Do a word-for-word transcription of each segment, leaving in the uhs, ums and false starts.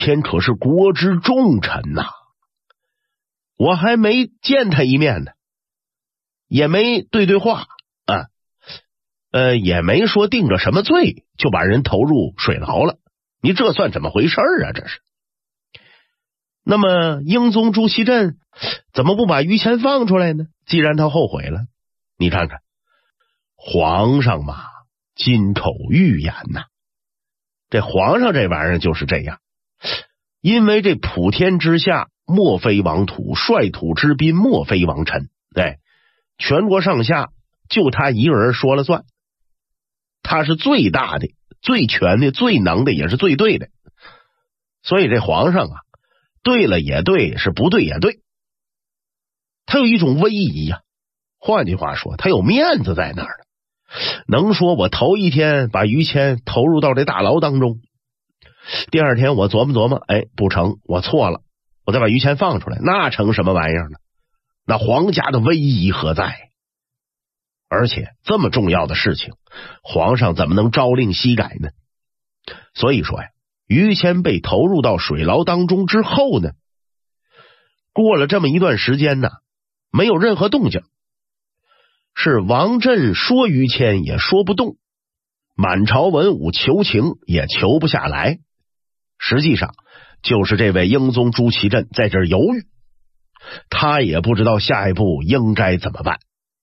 谦可是国之重臣呐、啊，我还没见他一面呢，也没对对话啊，呃，也没说定着什么罪，就把人投入水牢了。你这算怎么回事啊？这是。那么英宗朱祁镇怎么不把于谦放出来呢？既然他后悔了，你看看皇上嘛，金口玉言呐、啊，这皇上这玩意儿就是这样，因为这普天之下莫非王土，率土之滨莫非王臣，哎，全国上下就他一个人说了算，他是最大的、最全的、最能的，也是最对的。所以这皇上啊，对了也对，是不对也对，他有一种威仪呀、啊。换句话说，他有面子在那儿，能说我头一天把于谦投入到这大牢当中，第二天我琢磨琢磨，哎，不成，我错了，我再把于谦放出来，那成什么玩意儿呢？那皇家的威仪何在？而且这么重要的事情，皇上怎么能朝令夕改呢？所以说呀，于谦被投入到水牢当中之后呢，过了这么一段时间呢，没有任何动静，是王振说于谦也说不动，满朝文武求情也求不下来，实际上就是这位英宗朱祁镇在这儿犹豫，他也不知道下一步应该怎么办。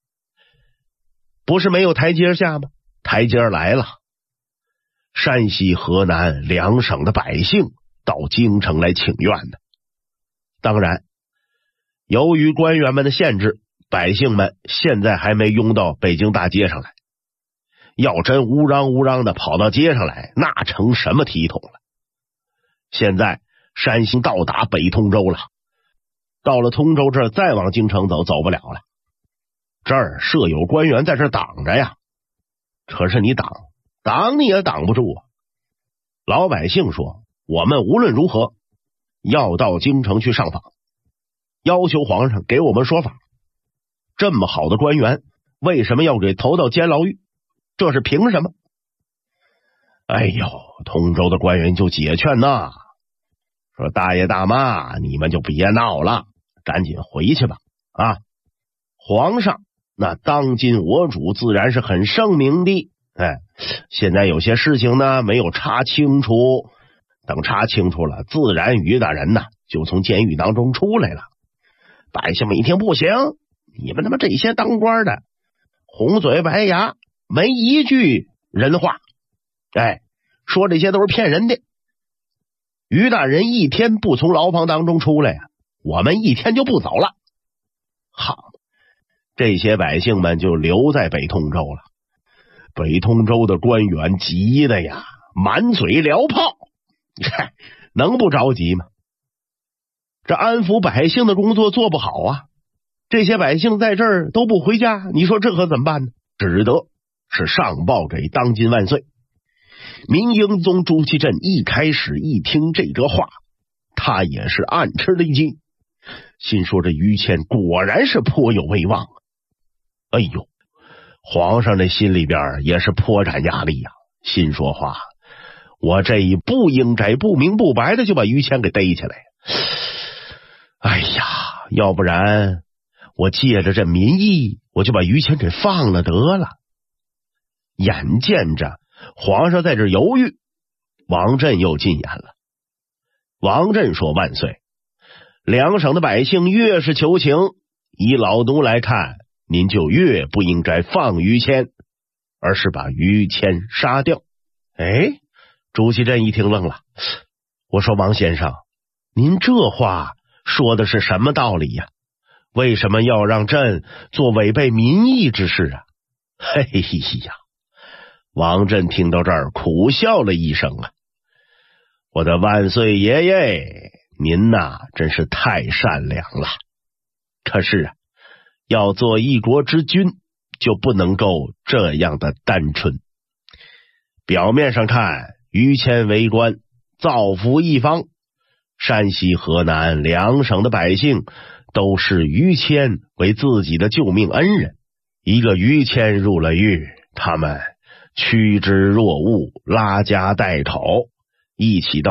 不是没有台阶下吗？台阶来了，山西河南两省的百姓到京城来请愿呢。当然由于官员们的限制，百姓们现在还没拥到北京大街上来，要真乌嚷乌嚷的跑到街上来，那成什么体统了。现在山西到达北通州了，到了通州这儿再往京城走走不了了，这儿设有官员在这儿挡着呀，可是你挡挡你也挡不住啊。老百姓说，我们无论如何要到京城去上访，要求皇上给我们说法，这么好的官员为什么要给投到监牢狱？这是凭什么？哎呦，通州的官员就解劝呐，说大爷大妈，你们就别闹了，赶紧回去吧啊！皇上那当今我主自然是很圣明的，哎，现在有些事情呢没有查清楚，等查清楚了，自然于大人呢就从监狱当中出来了。百姓们一听不行，你们他妈这些当官的红嘴白牙，没一句人话，哎，说这些都是骗人的。于大人一天不从牢房当中出来呀、啊，我们一天就不走了。好，这些百姓们就留在北通州了。北通州的官员急的呀，满嘴燎炮，能不着急吗？这安抚百姓的工作做不好啊，这些百姓在这儿都不回家，你说这可怎么办呢？只得是上报给当今万岁。明英宗朱祁镇一开始一听这个话，他也是暗吃了一惊，心说这于谦果然是颇有威望。哎呦，皇上这心里边也是颇感压力呀、啊，心说话，我这一不应该不明不白的就把于谦给逮起来。哎呀，要不然我借着这民意，我就把于谦给放了得了。眼见着皇上在这犹豫，王振又进言了。王振说，万岁，两省的百姓越是求情，以老奴来看，您就越不应该放于谦，而是把于谦杀掉。哎，朱祁镇一听愣了，我说王先生，您这话说的是什么道理呀？为什么要让朕做违背民意之事啊？嘿呀，王振听到这儿苦笑了一声啊，我的万岁爷爷，您呐真是太善良了。可是啊，要做一国之君，就不能够这样的单纯。表面上看，于谦为官，造福一方，山西河南两省的百姓都视于谦为自己的救命恩人，一个于谦入了狱，他们趋之若鹜，拉家带口，一起到